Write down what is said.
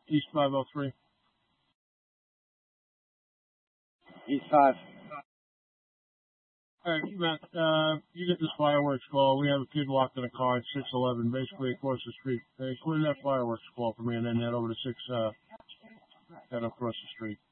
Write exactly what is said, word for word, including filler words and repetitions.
East five oh three. East five. All right, Matt, uh, you get this fireworks call. We have a kid locked in a car at six eleven, basically across the street. Hey, put in that fireworks call for me and then head over to six, uh, head across the street.